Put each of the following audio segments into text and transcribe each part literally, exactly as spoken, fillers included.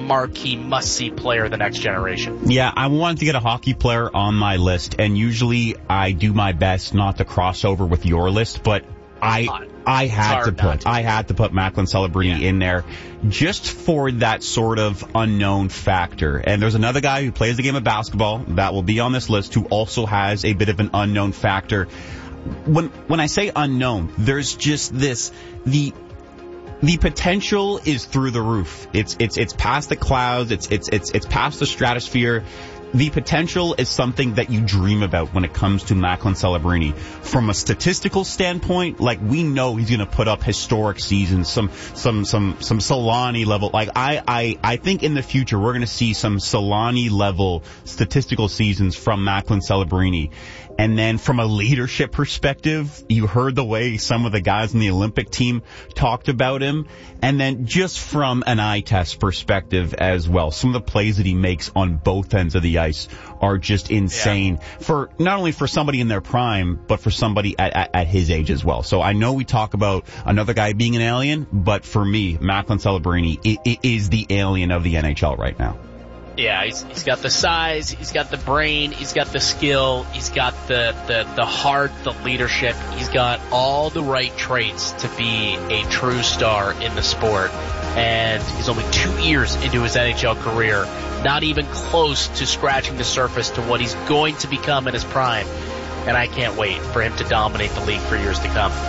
marquee, must-see player of the next generation. Yeah, I wanted to get a hockey player on my list, and usually I do my best not to cross over with your list, but I I had to put to. I had to put Macklin Celebrini yeah. in there just for that sort of unknown factor. And there's another guy who plays the game of basketball that will be on this list who also has a bit of an unknown factor. When when I say unknown, there's just this the The potential is through the roof. It's it's it's past the clouds. It's it's it's it's past the stratosphere. The potential is something that you dream about when it comes to Macklin Celebrini. From a statistical standpoint, like, we know he's going to put up historic seasons, some some some some Solani level. Like, I I I think in the future we're going to see some Solani level statistical seasons from Macklin Celebrini. And then from a leadership perspective, you heard the way some of the guys in the Olympic team talked about him. And then just from an eye test perspective as well, some of the plays that he makes on both ends of the ice are just insane yeah. for not only for somebody in their prime, but for somebody at, at, at his age as well. So I know we talk about another guy being an alien, but for me, Macklin Celebrini it, it is the alien of the N H L right now. Yeah, he's, he's got the size, he's got the brain, he's got the skill, he's got the, the, the heart, the leadership. He's got all the right traits to be a true star in the sport. And he's only two years into his N H L career, not even close to scratching the surface to what he's going to become in his prime. And I can't wait for him to dominate the league for years to come.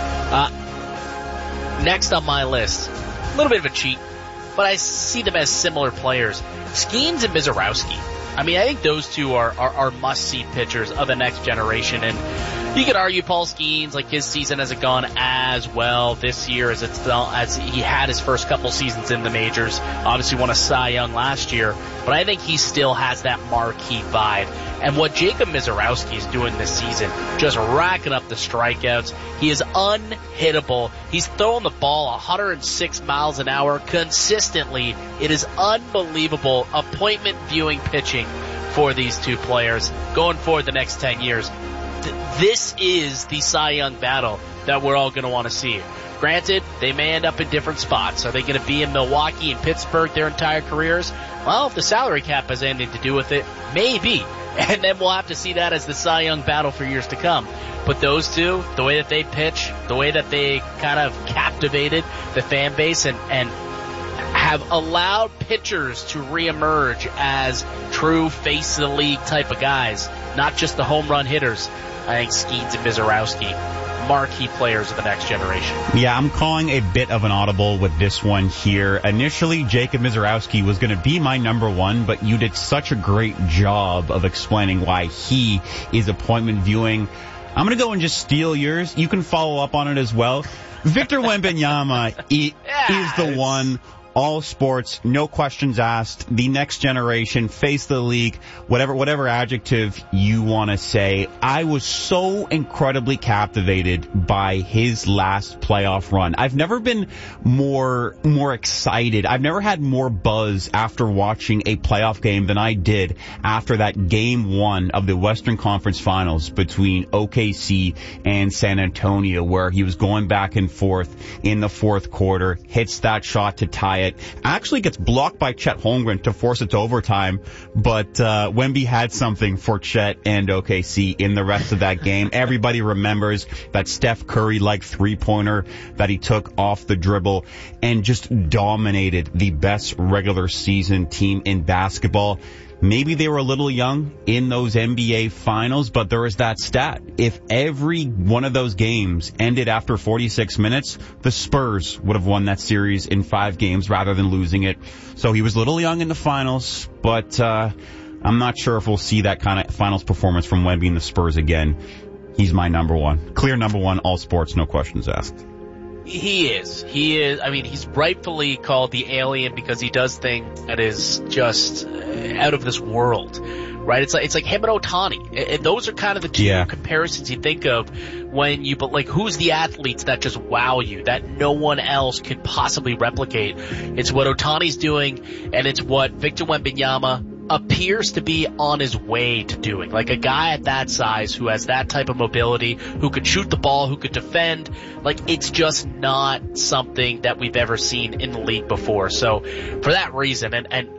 Uh, next on my list, a little bit of a cheat, but I see them as similar players. Skeens and Mizorowski. I mean, I think those two are, are, are must-see pitchers of the next generation. And you could argue Paul Skeens, like, his season hasn't gone as well this year as it's as he had his first couple seasons in the majors. Obviously won a Cy Young last year, but I think he still has that marquee vibe. And what Jacob Mizorowski is doing this season, just racking up the strikeouts. He is unhittable. He's throwing the ball one hundred six miles an hour consistently. It is unbelievable appointment viewing pitching for these two players going forward the next ten years. This is the Cy Young battle that we're all going to want to see. Granted, they may end up in different spots. Are they going to be in Milwaukee and Pittsburgh their entire careers? Well, if the salary cap has anything to do with it, maybe. And then we'll have to see that as the Cy Young battle for years to come. But those two, the way that they pitch, the way that they kind of captivated the fan base and, and have allowed pitchers to reemerge as true face of the league type of guys, not just the home run hitters. I think Skeens and Mizorowski, marquee players of the next generation. Yeah, I'm calling a bit of an audible with this one here. Initially, Jacob Mizorowski was going to be my number one, but you did such a great job of explaining why he is appointment viewing. I'm going to go and just steal yours. You can follow up on it as well. Victor Wembanyama is yes. the one. All sports, no questions asked, the next generation, face of the league, whatever whatever adjective you want to say. I was so incredibly captivated by his last playoff run. I've never been more more excited. I've never had more buzz after watching a playoff game than I did after that game one of the Western Conference Finals between O K C and San Antonio, where he was going back and forth in the fourth quarter, hits that shot to tie it, actually gets blocked by Chet Holmgren to force it to overtime, but uh, Wemby had something for Chet and O K C in the rest of that game. Everybody remembers that Steph Curry-like three-pointer that he took off the dribble and just dominated the best regular season team in basketball. Maybe they were a little young in those N B A finals, but there is that stat. If every one of those games ended after forty-six minutes, the Spurs would have won that series in five games rather than losing it. So he was a little young in the finals, but uh I'm not sure if we'll see that kind of finals performance from Wemby and the Spurs again. He's my number one. Clear number one, all sports, no questions asked. He is. He is. I mean, he's rightfully called the alien because he does things that is just out of this world, right? It's like it's like him and Ohtani. And those are kind of the two yeah. comparisons you think of when you, but like, who's the athletes that just wow you, that no one else could possibly replicate? It's what Ohtani's doing, and it's what Victor Wembanyama appears to be on his way to doing. Like a guy at that size who has that type of mobility, who could shoot the ball, who could defend. Like, it's just not something that we've ever seen in the league before. So for that reason, and, and